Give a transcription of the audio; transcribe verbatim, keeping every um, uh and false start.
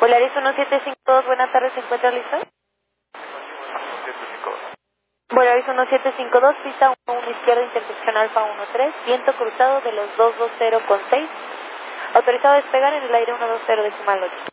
Volaris uno siete cinco dos, buenas tardes, ¿se encuentra listo? Volaris uno siete cinco dos, pista uno uno izquierda, intersección Alfa uno tres, viento cruzado de los dos dos cero con seis, autorizado a despegar en el aire uno dos cero decimal ocho.